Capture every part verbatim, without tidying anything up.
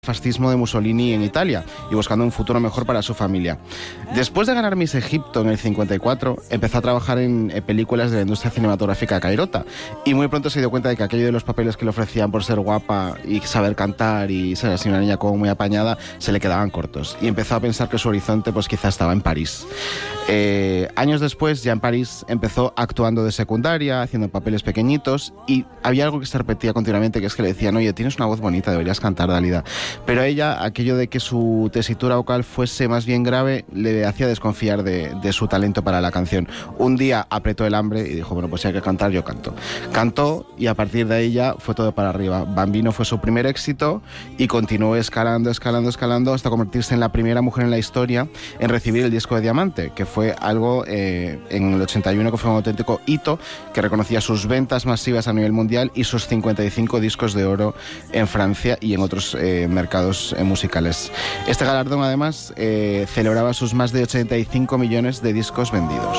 fascismo de Mussolini en Italia y buscando un futuro mejor para su familia. Después de ganar Miss Egipto en el cincuenta y cuatro, empezó a trabajar en eh, películas de la industria cinematográfica cairota y muy pronto se dio cuenta de que aquello de los papeles que le ofrecían por ser guapa y saber cantar y ser así una niña como muy apañada se le quedaban cortos y empezó a pensar que su horizonte pues quizá estaba en París. Eh, años después, ya en París, empezó actuando de secundaria, haciendo papeles pequeñitos y había algo que se repetía continuamente, que es que le decían: oye, tienes una voz bonita, deberías cantar, Dalida. Pero a ella, aquello de que su tesitura vocal fuese más bien grave, le hacía desconfiar de, de su talento para la canción. Un día apretó el hambre y dijo: bueno, pues si hay que cantar, yo canto. Cantó y a partir de ahí ya fue todo para arriba. Bambino fue su primer éxito y continuó escalando, escalando, escalando hasta convertirse en la primera mujer en la historia en recibir el disco de diamante, que fue algo eh, en el ochenta y uno que fue un auténtico hito, que reconocía sus ventas masivas a nivel mundial y sus cincuenta y cinco discos de oro en Francia y en otros eh, mercados eh, musicales. Este galardón además eh, celebraba sus más de ochenta y cinco millones de discos vendidos.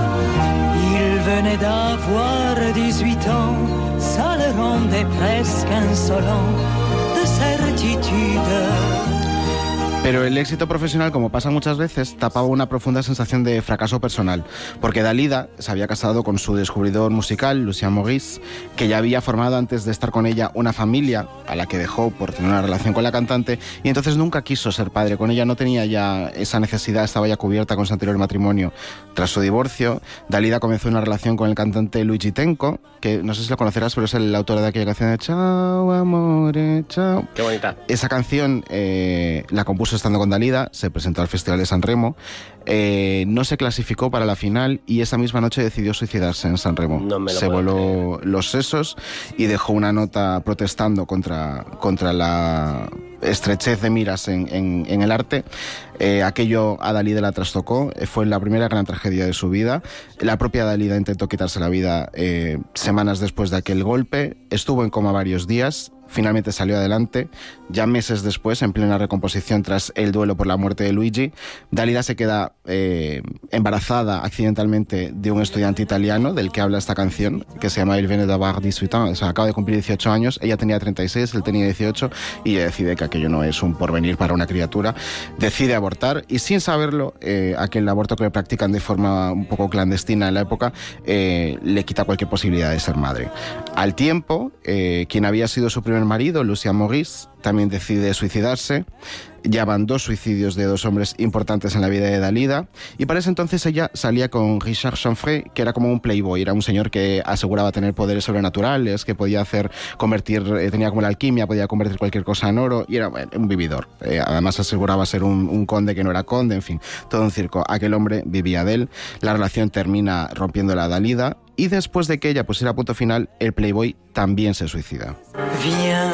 Il venait d'avoir dix-huit ans, ça le rendait presque insolent de certitude. Pero el éxito profesional, como pasa muchas veces, tapaba una profunda sensación de fracaso personal, porque Dalida se había casado con su descubridor musical, Lucien Maurice, que ya había formado antes de estar con ella una familia, a la que dejó por tener una relación con la cantante, y entonces nunca quiso ser padre. Con ella no tenía ya esa necesidad, estaba ya cubierta con su anterior matrimonio. Tras su divorcio, Dalida comenzó una relación con el cantante Luigi Tenco, que no sé si lo conocerás, pero es el autor de aquella canción de Ciao amore, ciao. Qué bonita. Esa canción eh, la compuso estando con Dalida, se presentó al Festival de San Remo, eh, no se clasificó para la final y esa misma noche decidió suicidarse en San Remo. No me lo se puedo voló creer. los sesos y dejó una nota protestando contra, contra la estrechez de miras en, en, en el arte. Eh, aquello a Dalida la trastocó, eh, fue la primera gran tragedia de su vida. La propia Dalida intentó quitarse la vida eh, semanas después de aquel golpe, estuvo en coma varios días. Finalmente salió adelante. Ya meses después, en plena recomposición tras el duelo por la muerte de Luigi, Dalida se queda eh, embarazada accidentalmente de un estudiante italiano del que habla esta canción, que se llama Il venait d'avoir dix-huit ans, o sea, acaba de cumplir dieciocho años, ella tenía treinta y seis, él tenía dieciocho, y ella decide que aquello no es un porvenir para una criatura, decide abortar, y sin saberlo, eh, aquel aborto que le practican de forma un poco clandestina en la época, eh, le quita cualquier posibilidad de ser madre. Al tiempo, eh, quien había sido su primer marido, Lucien Maurice, también decide suicidarse. Ya van dos suicidios de dos hombres importantes en la vida de Dalida, y para ese entonces ella salía con Richard Chanfray, que era como un playboy, era un señor que aseguraba tener poderes sobrenaturales, que podía hacer convertir, eh, tenía como la alquimia, podía convertir cualquier cosa en oro, y era bueno, un vividor. Eh, además aseguraba ser un, un conde que no era conde, en fin, todo un circo. Aquel hombre vivía de él, la relación termina rompiéndola a Dalida, y después de que ella pusiera punto final, el playboy también se suicida. Viens.